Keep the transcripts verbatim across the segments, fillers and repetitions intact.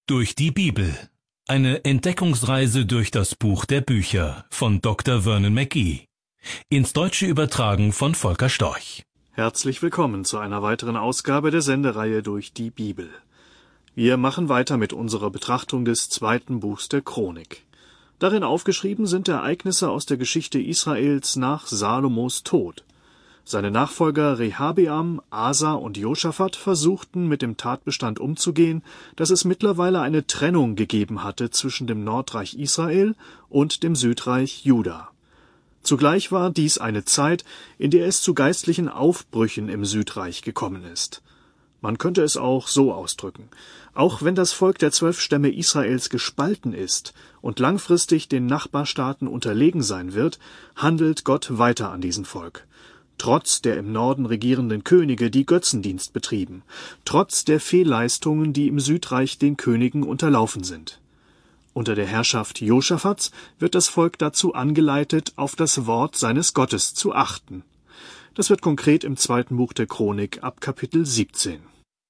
Durch die Bibel. Eine Entdeckungsreise durch das Buch der Bücher von Doktor Vernon McGee. Ins Deutsche übertragen von Volker Storch. Herzlich willkommen zu einer weiteren Ausgabe der Sendereihe Durch die Bibel. Wir machen weiter mit unserer Betrachtung des zweiten Buchs der Chronik. Darin aufgeschrieben sind Ereignisse aus der Geschichte Israels nach Salomos Tod. Seine Nachfolger Rehabeam, Asa und Josaphat versuchten mit dem Tatbestand umzugehen, dass es mittlerweile eine Trennung gegeben hatte zwischen dem Nordreich Israel und dem Südreich Juda. Zugleich war dies eine Zeit, in der es zu geistlichen Aufbrüchen im Südreich gekommen ist. Man könnte es auch so ausdrücken: Auch wenn das Volk der zwölf Stämme Israels gespalten ist und langfristig den Nachbarstaaten unterlegen sein wird, handelt Gott weiter an diesem Volk. Trotz der im Norden regierenden Könige, die Götzendienst betrieben, trotz der Fehlleistungen, die im Südreich den Königen unterlaufen sind. Unter der Herrschaft Josaphats wird das Volk dazu angeleitet, auf das Wort seines Gottes zu achten. Das wird konkret im zweiten Buch der Chronik ab Kapitel siebzehn.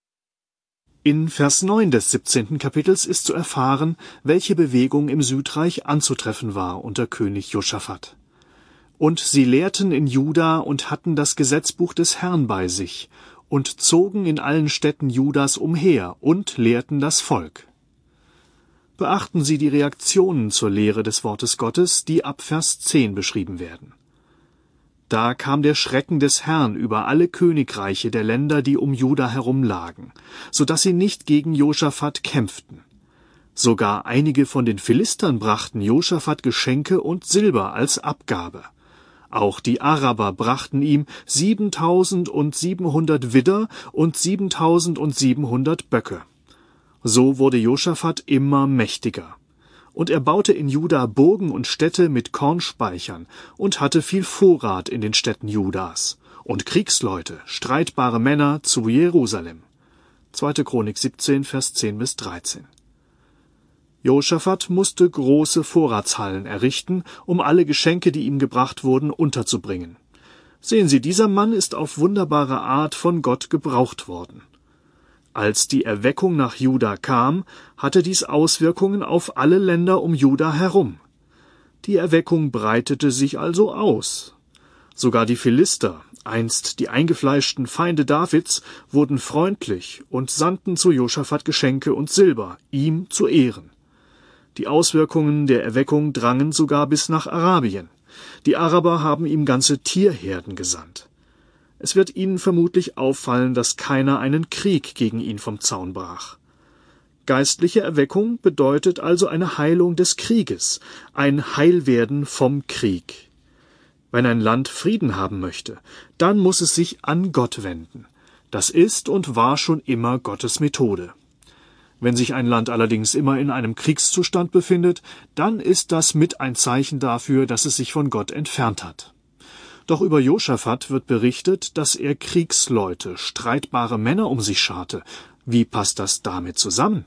In Vers neun des siebzehnten Kapitels ist zu erfahren, welche Bewegung im Südreich anzutreffen war unter König Josaphat. Und sie lehrten in Juda und hatten das Gesetzbuch des Herrn bei sich und zogen in allen Städten Judas umher und lehrten das Volk. Beachten Sie die Reaktionen zur Lehre des Wortes Gottes, die ab Vers zehn beschrieben werden. Da kam der Schrecken des Herrn über alle Königreiche der Länder, die um Juda herum lagen, so dass sie nicht gegen Josaphat kämpften. Sogar einige von den Philistern brachten Josaphat Geschenke und Silber als Abgabe. Auch die Araber brachten ihm siebentausend und siebenhundert Widder und siebentausend und siebenhundert Böcke. So wurde Josaphat immer mächtiger. Und er baute in Juda Burgen und Städte mit Kornspeichern und hatte viel Vorrat in den Städten Judas und Kriegsleute, streitbare Männer zu Jerusalem. zweite Chronik siebzehn, Vers zehn bis dreizehn. Josaphat musste große Vorratshallen errichten, um alle Geschenke, die ihm gebracht wurden, unterzubringen. Sehen Sie, dieser Mann ist auf wunderbare Art von Gott gebraucht worden. Als die Erweckung nach Juda kam, hatte dies Auswirkungen auf alle Länder um Juda herum. Die Erweckung breitete sich also aus. Sogar die Philister, einst die eingefleischten Feinde Davids, wurden freundlich und sandten zu Josaphat Geschenke und Silber, ihm zu Ehren. Die Auswirkungen der Erweckung drangen sogar bis nach Arabien. Die Araber haben ihm ganze Tierherden gesandt. Es wird Ihnen vermutlich auffallen, dass keiner einen Krieg gegen ihn vom Zaun brach. Geistliche Erweckung bedeutet also eine Heilung des Krieges, ein Heilwerden vom Krieg. Wenn ein Land Frieden haben möchte, dann muss es sich an Gott wenden. Das ist und war schon immer Gottes Methode. Wenn sich ein Land allerdings immer in einem Kriegszustand befindet, dann ist das mit ein Zeichen dafür, dass es sich von Gott entfernt hat. Doch über Josaphat wird berichtet, dass er Kriegsleute, streitbare Männer um sich scharte. Wie passt das damit zusammen?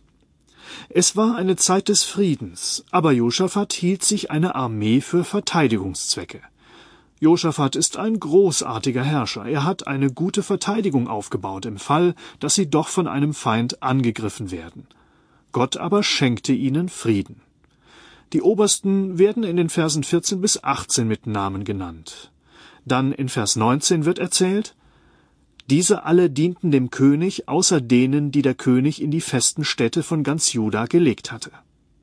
Es war eine Zeit des Friedens, aber Josaphat hielt sich eine Armee für Verteidigungszwecke. Josaphat ist ein großartiger Herrscher. Er hat eine gute Verteidigung aufgebaut im Fall, dass sie doch von einem Feind angegriffen werden. Gott aber schenkte ihnen Frieden. Die Obersten werden in den Versen vierzehn bis achtzehn mit Namen genannt. Dann in Vers neunzehn wird erzählt: Diese alle dienten dem König, außer denen, die der König in die festen Städte von ganz Juda gelegt hatte.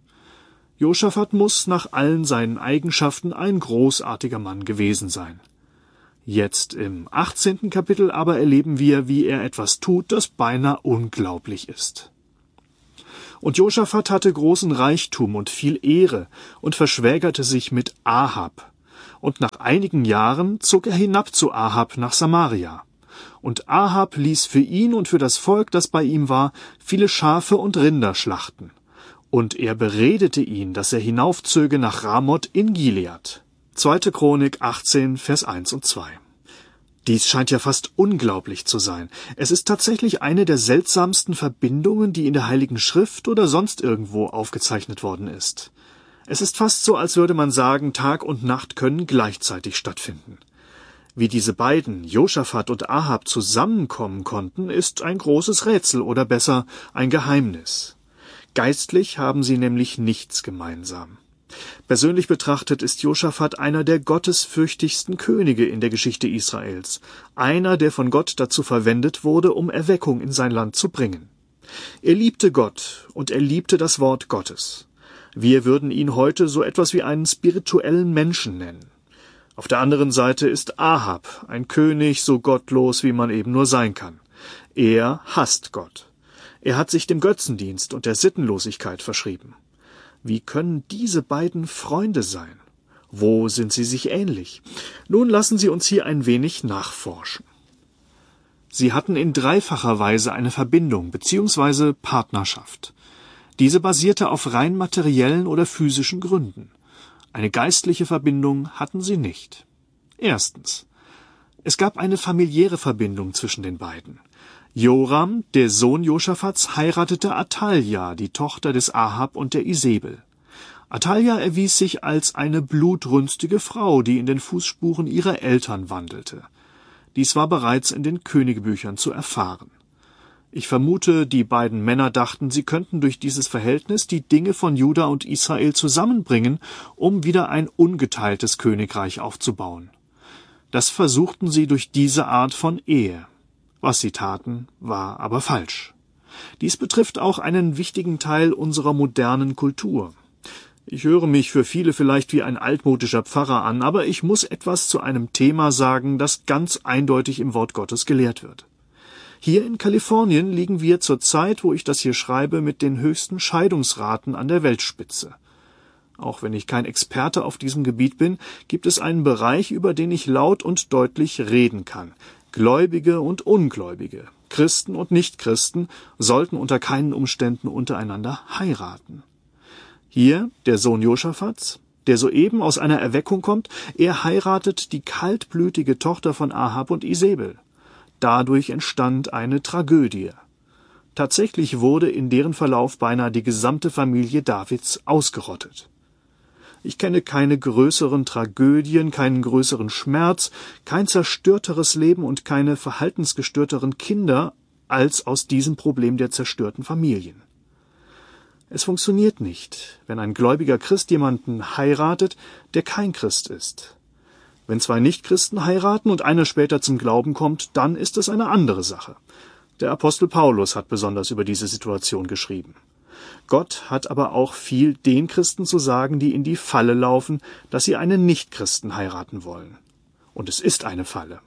Josaphat muss nach allen seinen Eigenschaften ein großartiger Mann gewesen sein. Jetzt im achtzehnten Kapitel aber erleben wir, wie er etwas tut, das beinahe unglaublich ist. Und Josaphat hatte großen Reichtum und viel Ehre und verschwägerte sich mit Ahab. Und nach einigen Jahren zog er hinab zu Ahab nach Samaria. Und Ahab ließ für ihn und für das Volk, das bei ihm war, viele Schafe und Rinder schlachten. Und er beredete ihn, dass er hinaufzöge nach Ramoth in Gilead. zweite Chronik achtzehn, Vers eins und zwei. Dies scheint ja fast unglaublich zu sein. Es ist tatsächlich eine der seltsamsten Verbindungen, die in der Heiligen Schrift oder sonst irgendwo aufgezeichnet worden ist. Es ist fast so, als würde man sagen, Tag und Nacht können gleichzeitig stattfinden. Wie diese beiden, Josaphat und Ahab, zusammenkommen konnten, ist ein großes Rätsel oder besser ein Geheimnis. Geistlich haben sie nämlich nichts gemeinsam. Persönlich betrachtet ist Josaphat einer der gottesfürchtigsten Könige in der Geschichte Israels, einer, der von Gott dazu verwendet wurde, um Erweckung in sein Land zu bringen. Er liebte Gott und er liebte das Wort Gottes. Wir würden ihn heute so etwas wie einen spirituellen Menschen nennen. Auf der anderen Seite ist Ahab ein König so gottlos, wie man eben nur sein kann. Er hasst Gott. Er hat sich dem Götzendienst und der Sittenlosigkeit verschrieben. Wie können diese beiden Freunde sein? Wo sind sie sich ähnlich? Nun lassen Sie uns hier ein wenig nachforschen. Sie hatten in dreifacher Weise eine Verbindung bzw. Partnerschaft. Diese basierte auf rein materiellen oder physischen Gründen. Eine geistliche Verbindung hatten sie nicht. Erstens. Es gab eine familiäre Verbindung zwischen den beiden. Joram, der Sohn Josaphats, heiratete Athalja, die Tochter des Ahab und der Isebel. Athalja erwies sich als eine blutrünstige Frau, die in den Fußspuren ihrer Eltern wandelte. Dies war bereits in den Königebüchern zu erfahren. Ich vermute, die beiden Männer dachten, sie könnten durch dieses Verhältnis die Dinge von Juda und Israel zusammenbringen, um wieder ein ungeteiltes Königreich aufzubauen. Das versuchten sie durch diese Art von Ehe. Was sie taten, war aber falsch. Dies betrifft auch einen wichtigen Teil unserer modernen Kultur. Ich höre mich für viele vielleicht wie ein altmodischer Pfarrer an, aber ich muss etwas zu einem Thema sagen, das ganz eindeutig im Wort Gottes gelehrt wird. Hier in Kalifornien liegen wir zur Zeit, wo ich das hier schreibe, mit den höchsten Scheidungsraten an der Weltspitze. Auch wenn ich kein Experte auf diesem Gebiet bin, gibt es einen Bereich, über den ich laut und deutlich reden kann. Gläubige und Ungläubige, Christen und Nichtchristen sollten unter keinen Umständen untereinander heiraten. Hier der Sohn Josaphats, der soeben aus einer Erweckung kommt, er heiratet die kaltblütige Tochter von Ahab und Isebel. Dadurch entstand eine Tragödie. Tatsächlich wurde in deren Verlauf beinahe die gesamte Familie Davids ausgerottet. Ich kenne keine größeren Tragödien, keinen größeren Schmerz, kein zerstörteres Leben und keine verhaltensgestörteren Kinder als aus diesem Problem der zerstörten Familien. Es funktioniert nicht, wenn ein gläubiger Christ jemanden heiratet, der kein Christ ist. Wenn zwei Nichtchristen heiraten und einer später zum Glauben kommt, dann ist es eine andere Sache. Der Apostel Paulus hat besonders über diese Situation geschrieben. Gott hat aber auch viel den Christen zu sagen, die in die Falle laufen, dass sie einen Nichtchristen heiraten wollen. Und es ist eine Falle.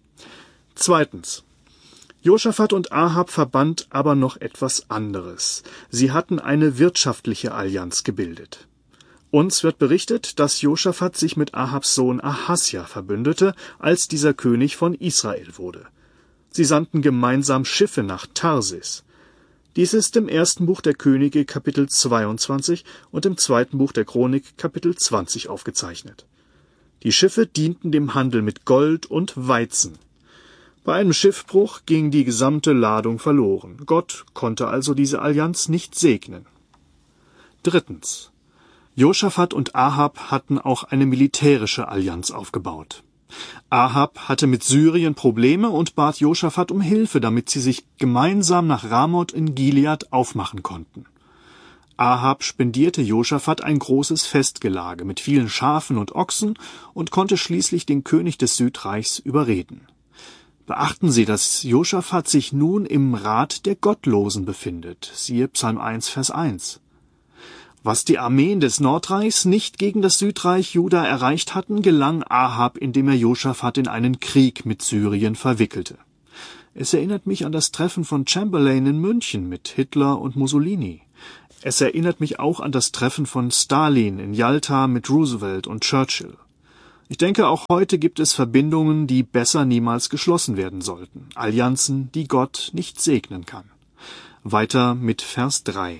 Zweitens. Josaphat und Ahab verband aber noch etwas anderes. Sie hatten eine wirtschaftliche Allianz gebildet. Uns wird berichtet, dass Josaphat sich mit Ahabs Sohn Ahasja verbündete, als dieser König von Israel wurde. Sie sandten gemeinsam Schiffe nach Tarsis. Dies ist im ersten Buch der Könige Kapitel zweiundzwanzig und im zweiten Buch der Chronik Kapitel zwanzig aufgezeichnet. Die Schiffe dienten dem Handel mit Gold und Weizen. Bei einem Schiffbruch ging die gesamte Ladung verloren. Gott konnte also diese Allianz nicht segnen. Drittens. Josaphat und Ahab hatten auch eine militärische Allianz aufgebaut. Ahab hatte mit Syrien Probleme und bat Josaphat um Hilfe, damit sie sich gemeinsam nach Ramoth in Gilead aufmachen konnten. Ahab spendierte Josaphat ein großes Festgelage mit vielen Schafen und Ochsen und konnte schließlich den König des Südreichs überreden. Beachten Sie, dass Josaphat sich nun im Rat der Gottlosen befindet, siehe Psalm eins, Vers eins. Was die Armeen des Nordreichs nicht gegen das Südreich Juda erreicht hatten, gelang Ahab, indem er Josaphat in einen Krieg mit Syrien verwickelte. Es erinnert mich an das Treffen von Chamberlain in München mit Hitler und Mussolini. Es erinnert mich auch an das Treffen von Stalin in Jalta mit Roosevelt und Churchill. Ich denke, auch heute gibt es Verbindungen, die besser niemals geschlossen werden sollten. Allianzen, die Gott nicht segnen kann. Weiter mit Vers drei.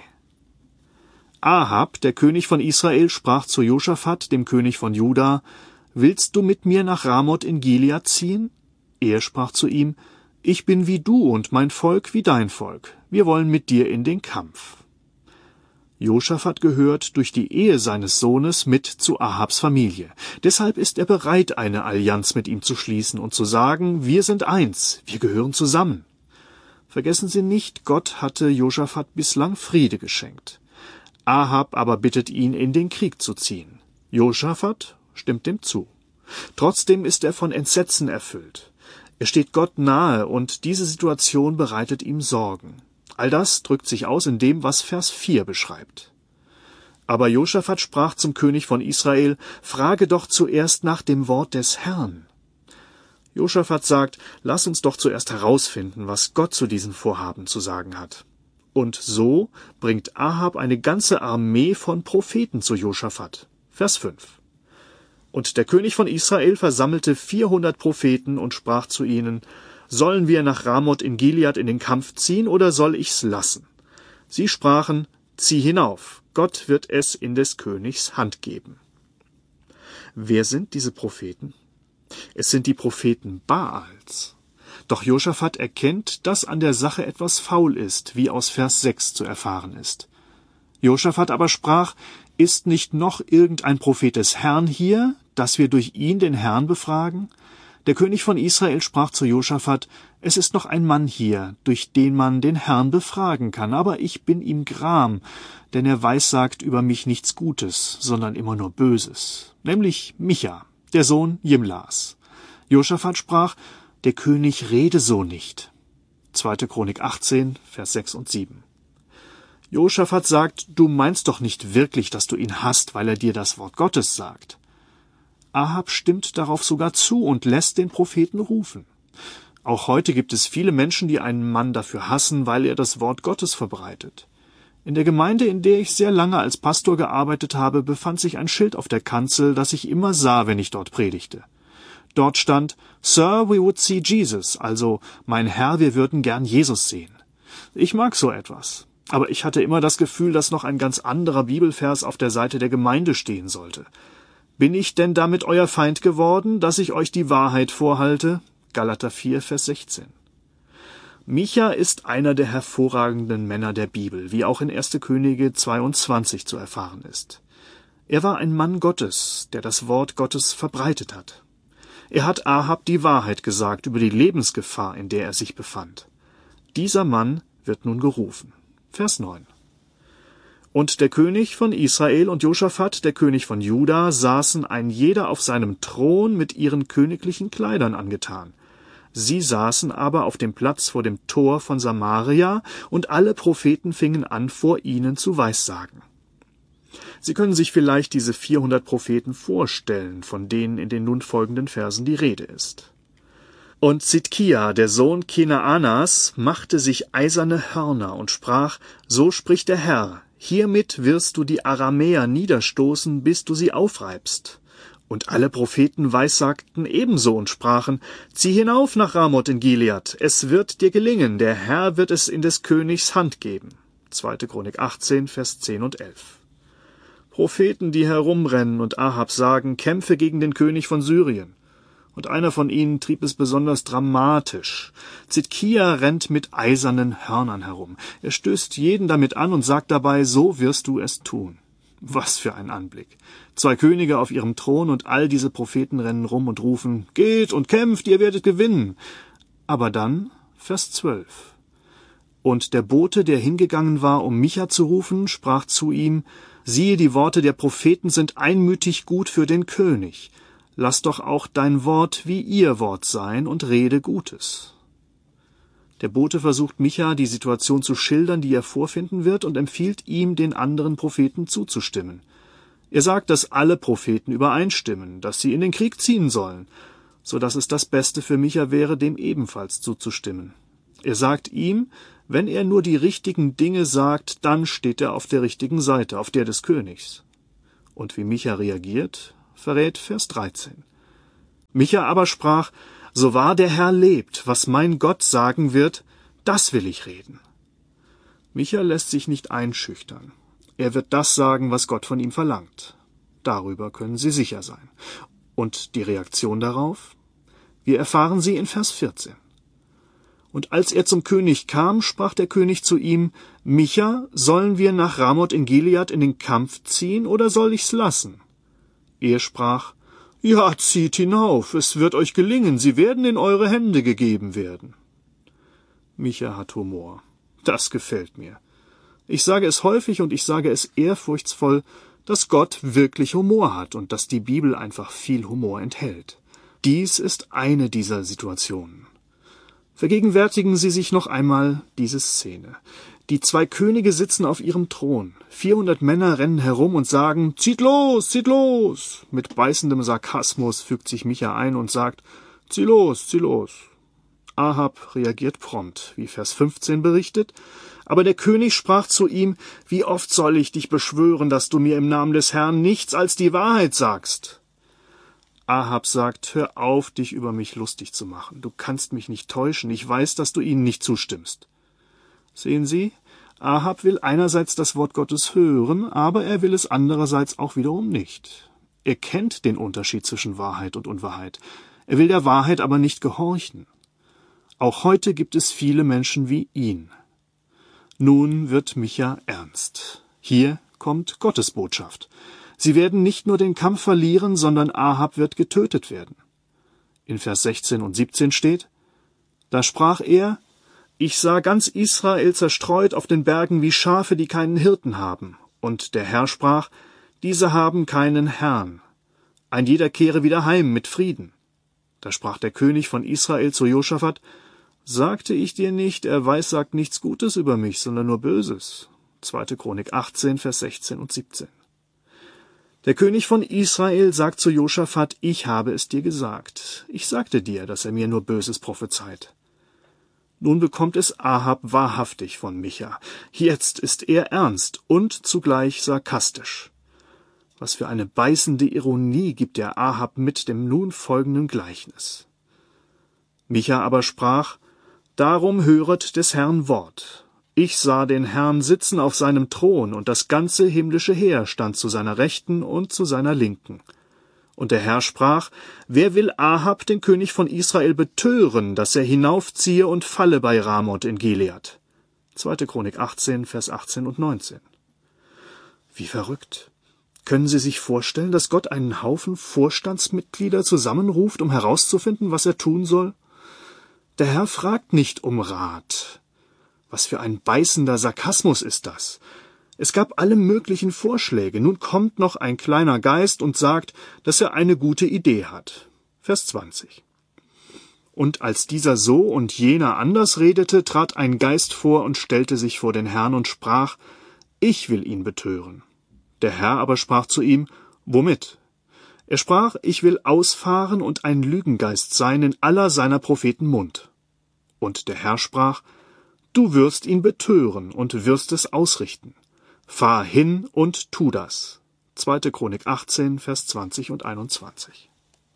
Ahab, der König von Israel, sprach zu Josaphat, dem König von Juda: Willst du mit mir nach Ramoth in Gilead ziehen? Er sprach zu ihm: Ich bin wie du und mein Volk wie dein Volk. Wir wollen mit dir in den Kampf. Josaphat gehört durch die Ehe seines Sohnes mit zu Ahabs Familie. Deshalb ist er bereit, eine Allianz mit ihm zu schließen und zu sagen: Wir sind eins, wir gehören zusammen. Vergessen Sie nicht, Gott hatte Josaphat bislang Friede geschenkt. Ahab aber bittet ihn, in den Krieg zu ziehen. Josaphat stimmt dem zu. Trotzdem ist er von Entsetzen erfüllt. Er steht Gott nahe und diese Situation bereitet ihm Sorgen. All das drückt sich aus in dem, was Vers vier beschreibt. Aber Josaphat sprach zum König von Israel: Frage doch zuerst nach dem Wort des Herrn. Josaphat sagt: Lass uns doch zuerst herausfinden, was Gott zu diesen Vorhaben zu sagen hat. Und so bringt Ahab eine ganze Armee von Propheten zu Josaphat. Vers fünf. Und der König von Israel versammelte vierhundert Propheten und sprach zu ihnen: Sollen wir nach Ramoth in Gilead in den Kampf ziehen, oder soll ich's lassen? Sie sprachen: Zieh hinauf, Gott wird es in des Königs Hand geben. Wer sind diese Propheten? Es sind die Propheten Baals. Doch Josaphat erkennt, dass an der Sache etwas faul ist, wie aus Vers sechs zu erfahren ist. Josaphat aber sprach: Ist nicht noch irgendein Prophet des Herrn hier, dass wir durch ihn den Herrn befragen? Der König von Israel sprach zu Josaphat: Es ist noch ein Mann hier, durch den man den Herrn befragen kann, aber ich bin ihm gram, denn er weissagt über mich nichts Gutes, sondern immer nur Böses, nämlich Micha, der Sohn Jimlas. Josaphat sprach: Der König rede so nicht. zweite Chronik achtzehn, Vers sechs und sieben. Josaphat sagt: Du meinst doch nicht wirklich, dass du ihn hasst, weil er dir das Wort Gottes sagt. Ahab stimmt darauf sogar zu und lässt den Propheten rufen. Auch heute gibt es viele Menschen, die einen Mann dafür hassen, weil er das Wort Gottes verbreitet. In der Gemeinde, in der ich sehr lange als Pastor gearbeitet habe, befand sich ein Schild auf der Kanzel, das ich immer sah, wenn ich dort predigte. Dort stand: Sir, we would see Jesus, also mein Herr, wir würden gern Jesus sehen. Ich mag so etwas. Aber ich hatte immer das Gefühl, dass noch ein ganz anderer Bibelvers auf der Seite der Gemeinde stehen sollte. Bin ich denn damit euer Feind geworden, dass ich euch die Wahrheit vorhalte? Galater vier, Vers sechzehn. Micha ist einer der hervorragenden Männer der Bibel, wie auch in erste Könige zweiundzwanzig zu erfahren ist. Er war ein Mann Gottes, der das Wort Gottes verbreitet hat. Er hat Ahab die Wahrheit gesagt über die Lebensgefahr, in der er sich befand. Dieser Mann wird nun gerufen. Vers neun. Und der König von Israel und Josaphat, der König von Juda, saßen ein jeder auf seinem Thron mit ihren königlichen Kleidern angetan. Sie saßen aber auf dem Platz vor dem Tor von Samaria, und alle Propheten fingen an, vor ihnen zu weissagen. Sie können sich vielleicht diese vierhundert Propheten vorstellen, von denen in den nun folgenden Versen die Rede ist. Und Zidkia, der Sohn Kenaanas, machte sich eiserne Hörner und sprach: So spricht der Herr: Hiermit wirst du die Aramäer niederstoßen, bis du sie aufreibst. Und alle Propheten weissagten ebenso und sprachen: Zieh hinauf nach Ramoth in Gilead, es wird dir gelingen, der Herr wird es in des Königs Hand geben. zweite Chronik achtzehn, Vers zehn und elf. Propheten, die herumrennen und Ahab sagen: Kämpfe gegen den König von Syrien. Und einer von ihnen trieb es besonders dramatisch. Zidkia rennt mit eisernen Hörnern herum. Er stößt jeden damit an und sagt dabei: So wirst du es tun. Was für ein Anblick. Zwei Könige auf ihrem Thron und all diese Propheten rennen rum und rufen: Geht und kämpft, ihr werdet gewinnen. Aber dann, Vers zwölf. Und der Bote, der hingegangen war, um Micha zu rufen, sprach zu ihm: Siehe, die Worte der Propheten sind einmütig gut für den König. Lass doch auch dein Wort wie ihr Wort sein und rede Gutes. Der Bote versucht Micha, die Situation zu schildern, die er vorfinden wird, und empfiehlt ihm, den anderen Propheten zuzustimmen. Er sagt, dass alle Propheten übereinstimmen, dass sie in den Krieg ziehen sollen, so dass es das Beste für Micha wäre, dem ebenfalls zuzustimmen. Er sagt ihm, wenn er nur die richtigen Dinge sagt, dann steht er auf der richtigen Seite, auf der des Königs. Und wie Micha reagiert, verrät Vers dreizehn. Micha aber sprach: So wahr der Herr lebt, was mein Gott sagen wird, das will ich reden. Micha lässt sich nicht einschüchtern. Er wird das sagen, was Gott von ihm verlangt. Darüber können Sie sicher sein. Und die Reaktion darauf? Wir erfahren sie in Vers vierzehn. Und als er zum König kam, sprach der König zu ihm: Micha, sollen wir nach Ramoth in Gilead in den Kampf ziehen, oder soll ich's lassen? Er sprach: Ja, zieht hinauf, es wird euch gelingen, sie werden in eure Hände gegeben werden. Micha hat Humor. Das gefällt mir. Ich sage es häufig und ich sage es ehrfurchtsvoll, dass Gott wirklich Humor hat und dass die Bibel einfach viel Humor enthält. Dies ist eine dieser Situationen. Vergegenwärtigen Sie sich noch einmal diese Szene. Die zwei Könige sitzen auf ihrem Thron. Vierhundert Männer rennen herum und sagen, »Zieht los, zieht los!« Mit beißendem Sarkasmus fügt sich Micha ein und sagt, »Zieh los, zieh los!« Ahab reagiert prompt, wie Vers fünfzehn berichtet, aber der König sprach zu ihm, »Wie oft soll ich dich beschwören, dass du mir im Namen des Herrn nichts als die Wahrheit sagst?« Ahab sagt, »Hör auf, dich über mich lustig zu machen. Du kannst mich nicht täuschen. Ich weiß, dass du ihnen nicht zustimmst.« Sehen Sie, Ahab will einerseits das Wort Gottes hören, aber er will es andererseits auch wiederum nicht. Er kennt den Unterschied zwischen Wahrheit und Unwahrheit. Er will der Wahrheit aber nicht gehorchen. Auch heute gibt es viele Menschen wie ihn. Nun wird Micha ernst. Hier kommt Gottes Botschaft. Sie werden nicht nur den Kampf verlieren, sondern Ahab wird getötet werden. In Vers sechzehn und siebzehn steht, »Da sprach er, ich sah ganz Israel zerstreut auf den Bergen wie Schafe, die keinen Hirten haben. Und der Herr sprach, diese haben keinen Herrn. Ein jeder kehre wieder heim mit Frieden. Da sprach der König von Israel zu Josaphat, sagte ich dir nicht, er weissagt nichts Gutes über mich, sondern nur Böses. zweite Chronik achtzehn, Vers sechzehn und siebzehn. Der König von Israel sagt zu Josaphat, ich habe es dir gesagt. Ich sagte dir, dass er mir nur Böses prophezeit. Nun bekommt es Ahab wahrhaftig von Micha. Jetzt ist er ernst und zugleich sarkastisch. Was für eine beißende Ironie gibt der Ahab mit dem nun folgenden Gleichnis. Micha aber sprach, darum höret des Herrn Wort. Ich sah den Herrn sitzen auf seinem Thron, und das ganze himmlische Heer stand zu seiner Rechten und zu seiner Linken. Und der Herr sprach, wer will Ahab, den König von Israel, betören, dass er hinaufziehe und falle bei Ramoth in Gilead? zweite Chronik achtzehn, Vers achtzehn und neunzehn. Wie verrückt. Können Sie sich vorstellen, dass Gott einen Haufen Vorstandsmitglieder zusammenruft, um herauszufinden, was er tun soll? Der Herr fragt nicht um Rat. Was für ein beißender Sarkasmus ist das? Es gab alle möglichen Vorschläge. Nun kommt noch ein kleiner Geist und sagt, dass er eine gute Idee hat. Vers zwanzig. Und als dieser so und jener anders redete, trat ein Geist vor und stellte sich vor den Herrn und sprach, ich will ihn betören. Der Herr aber sprach zu ihm, womit? Er sprach, ich will ausfahren und ein Lügengeist sein in aller seiner Propheten Mund. Und der Herr sprach, du wirst ihn betören und wirst es ausrichten. Fahr hin und tu das. zweite Chronik achtzehn, Vers zwanzig und einundzwanzig.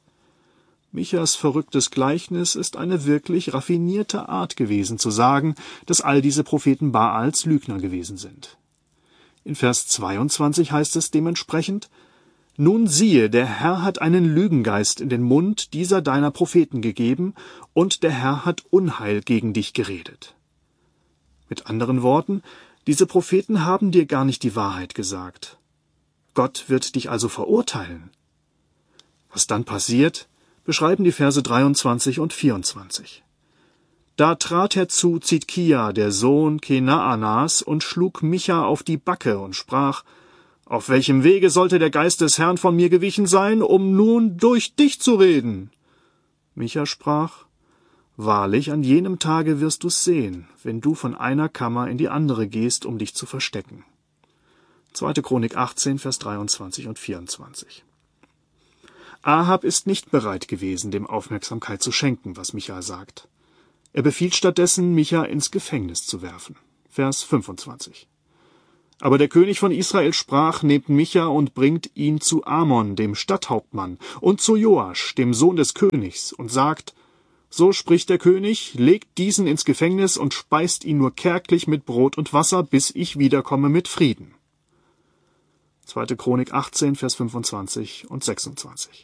Michas verrücktes Gleichnis ist eine wirklich raffinierte Art gewesen, zu sagen, dass all diese Propheten Baals Lügner gewesen sind. In Vers zweiundzwanzig heißt es dementsprechend, nun siehe, der Herr hat einen Lügengeist in den Mund dieser deiner Propheten gegeben, und der Herr hat Unheil gegen dich geredet. Mit anderen Worten, diese Propheten haben dir gar nicht die Wahrheit gesagt. Gott wird dich also verurteilen. Was dann passiert, beschreiben die Verse dreiundzwanzig und vierundzwanzig. Da trat herzu Zidkia, der Sohn Kenaanas, und schlug Micha auf die Backe und sprach, auf welchem Wege sollte der Geist des Herrn von mir gewichen sein, um nun durch dich zu reden? Micha sprach, wahrlich, an jenem Tage wirst du's sehen, wenn du von einer Kammer in die andere gehst, um dich zu verstecken. zweite Chronik achtzehn, Vers dreiundzwanzig und vierundzwanzig. Ahab ist nicht bereit gewesen, dem Aufmerksamkeit zu schenken, was Micha sagt. Er befiehlt stattdessen, Micha ins Gefängnis zu werfen. Vers fünfundzwanzig. Aber der König von Israel sprach, nehmt Micha und bringt ihn zu Amon, dem Stadthauptmann, und zu Joasch, dem Sohn des Königs, und sagt, so spricht der König, legt diesen ins Gefängnis und speist ihn nur kärglich mit Brot und Wasser, bis ich wiederkomme mit Frieden. zweite Chronik achtzehn, Vers fünfundzwanzig und sechsundzwanzig.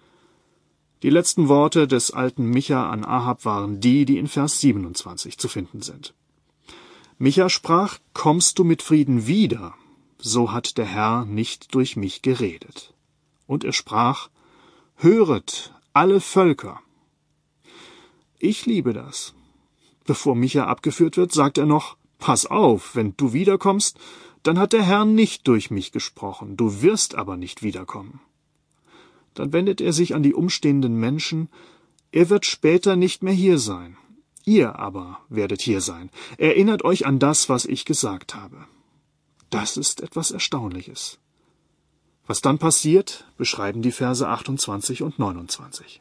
Die letzten Worte des alten Micha an Ahab waren die, die in Vers siebenundzwanzig zu finden sind. Micha sprach, kommst du mit Frieden wieder, so hat der Herr nicht durch mich geredet. Und er sprach, höret, alle Völker. Ich liebe das. Bevor Micha abgeführt wird, sagt er noch: Pass auf, wenn du wiederkommst, dann hat der Herr nicht durch mich gesprochen, du wirst aber nicht wiederkommen. Dann wendet er sich an die umstehenden Menschen: Er wird später nicht mehr hier sein. Ihr aber werdet hier sein. Erinnert euch an das, was ich gesagt habe. Das ist etwas Erstaunliches. Was dann passiert, beschreiben die Verse achtundzwanzig und neunundzwanzig.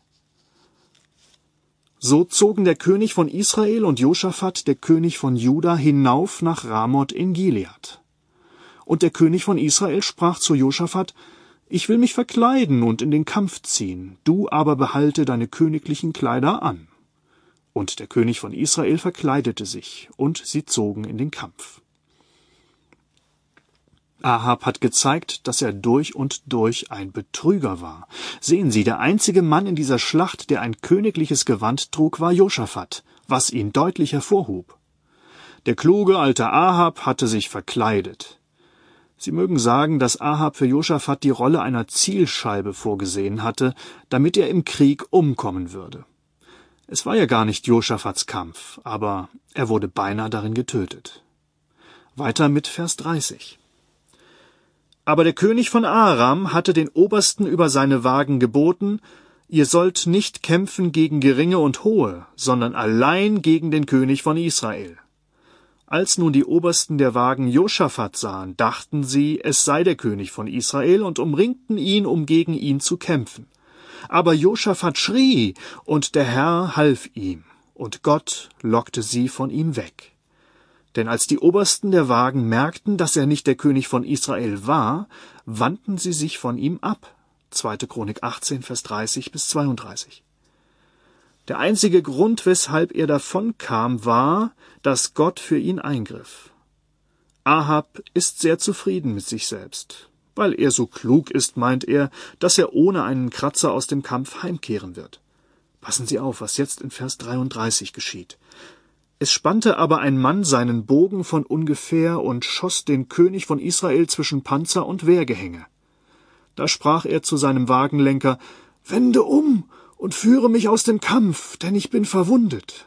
So zogen der König von Israel und Josaphat, der König von Juda, hinauf nach Ramoth in Gilead. Und der König von Israel sprach zu Josaphat: Ich will mich verkleiden und in den Kampf ziehen, du aber behalte deine königlichen Kleider an. Und der König von Israel verkleidete sich, und sie zogen in den Kampf. Ahab hat gezeigt, dass er durch und durch ein Betrüger war. Sehen Sie, der einzige Mann in dieser Schlacht, der ein königliches Gewand trug, war Josaphat, was ihn deutlich hervorhob. Der kluge alte Ahab hatte sich verkleidet. Sie mögen sagen, dass Ahab für Josaphat die Rolle einer Zielscheibe vorgesehen hatte, damit er im Krieg umkommen würde. Es war ja gar nicht Josaphats Kampf, aber er wurde beinahe darin getötet. Weiter mit Vers dreißig. Aber der König von Aram hatte den Obersten über seine Wagen geboten: Ihr sollt nicht kämpfen gegen Geringe und Hohe, sondern allein gegen den König von Israel. Als nun die Obersten der Wagen Josaphat sahen, dachten sie, es sei der König von Israel, und umringten ihn, um gegen ihn zu kämpfen. Aber Josaphat schrie, und der Herr half ihm, und Gott lockte sie von ihm weg. Denn als die Obersten der Wagen merkten, dass er nicht der König von Israel war, wandten sie sich von ihm ab. zweite Chronik achtzehn, Vers dreißig bis zweiunddreißig. Der einzige Grund, weshalb er davonkam, war, dass Gott für ihn eingriff. Ahab ist sehr zufrieden mit sich selbst. Weil er so klug ist, meint er, dass er ohne einen Kratzer aus dem Kampf heimkehren wird. Passen Sie auf, was jetzt in Vers dreiunddreißig geschieht. Es spannte aber ein Mann seinen Bogen von ungefähr und schoss den König von Israel zwischen Panzer und Wehrgehänge. Da sprach er zu seinem Wagenlenker: Wende um und führe mich aus dem Kampf, denn ich bin verwundet.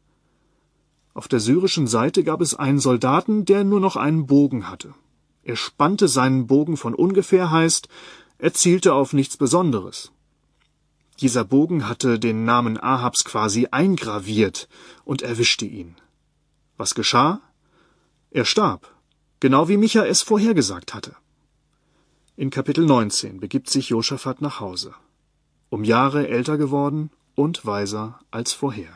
Auf der syrischen Seite gab es einen Soldaten, der nur noch einen Bogen hatte. Er spannte seinen Bogen von ungefähr, heißt, er zielte auf nichts Besonderes. Dieser Bogen hatte den Namen Ahabs quasi eingraviert und erwischte ihn. Was geschah? Er starb, genau wie Micha es vorhergesagt hatte. In Kapitel neunzehn begibt sich Josaphat nach Hause, um Jahre älter geworden und weiser als vorher.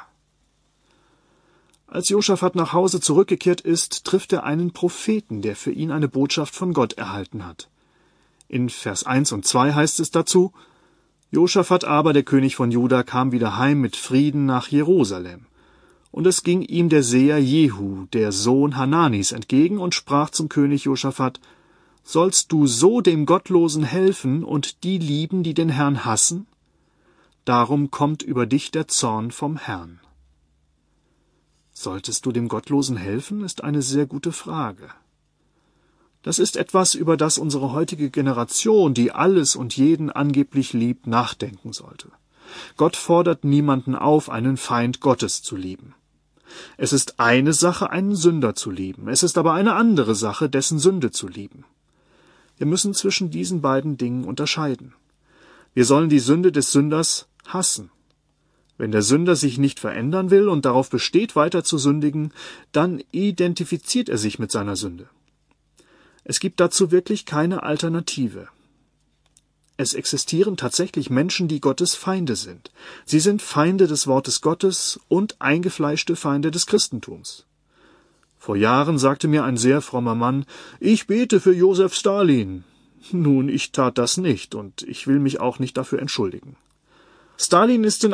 Als Josaphat nach Hause zurückgekehrt ist, trifft er einen Propheten, der für ihn eine Botschaft von Gott erhalten hat. In Vers eins und zwei heißt es dazu: Josaphat aber, der König von Juda, kam wieder heim mit Frieden nach Jerusalem. Und es ging ihm der Seher Jehu, der Sohn Hananis, entgegen und sprach zum König Josaphat: Sollst du so dem Gottlosen helfen und die lieben, die den Herrn hassen? Darum kommt über dich der Zorn vom Herrn. Solltest du dem Gottlosen helfen, ist eine sehr gute Frage. Das ist etwas, über das unsere heutige Generation, die alles und jeden angeblich liebt, nachdenken sollte. Gott fordert niemanden auf, einen Feind Gottes zu lieben. Es ist eine Sache, einen Sünder zu lieben, es ist aber eine andere Sache, dessen Sünde zu lieben. Wir müssen zwischen diesen beiden Dingen unterscheiden. Wir sollen die Sünde des Sünders hassen. Wenn der Sünder sich nicht verändern will und darauf besteht, weiter zu sündigen, dann identifiziert er sich mit seiner Sünde. Es gibt dazu wirklich keine Alternative. Es existieren tatsächlich Menschen, die Gottes Feinde sind. Sie sind Feinde des Wortes Gottes und eingefleischte Feinde des Christentums. Vor Jahren sagte mir ein sehr frommer Mann: Ich bete für Josef Stalin. Nun, ich tat das nicht und ich will mich auch nicht dafür entschuldigen. Stalin ist in